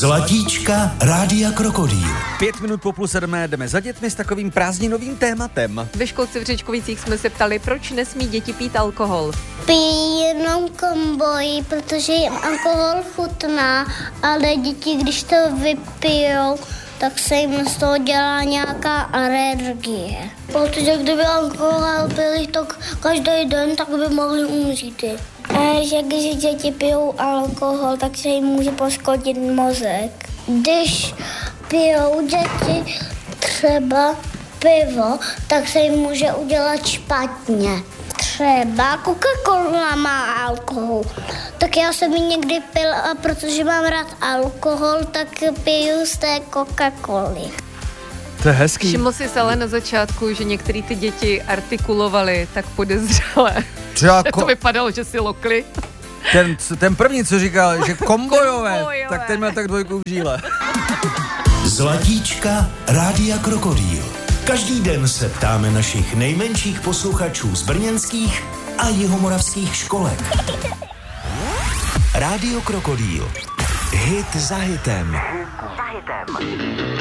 Zlatíčka Rádia Krokodýl. 5 minut po půl 7 jdeme za dětmi s takovým prázdninovým tématem. Ve školce v Řečkovicích jsme se ptali, proč nesmí děti pít alkohol. Pijí jenom komboji, protože jim alkohol chutná, ale děti, když to vypijou, tak se jim z toho dělá nějaká alergie. Protože kdyby alkohol pili to každý den, tak by mohli umřít. Že když děti pijou alkohol, tak se jim může poškodit mozek. Když pijou děti třeba pivo, tak se jim může udělat špatně. Třeba Coca-Cola má alkohol. Tak já jsem ji někdy pil a protože mám rád alkohol, tak piju z té Coca-Coly. To je hezký. Všiml jsi se ale na začátku, že některé ty děti artikulovaly tak podezřele. Třeba To vypadalo, že si lokli. ten první, co říkal, že kombojové, tak ten měl tak dvojku v žíle. Zlatíčka Rádia Krokodýl. Každý den se ptáme našich nejmenších posluchačů z brněnských a jihomoravských školek. Rádio Krokodýl. Hit za hitem.